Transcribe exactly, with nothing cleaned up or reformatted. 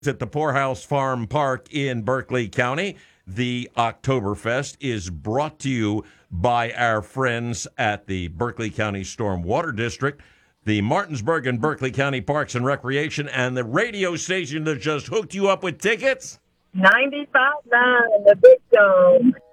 At the Poorhouse Farm Park in Berkeley County. The Oktoberfest is brought to you by our friends at the Berkeley County Storm Water District, the Martinsburg and Berkeley County Parks and Recreation, and the radio station that just hooked you up with tickets. ninety-five point nine, the Big Dome.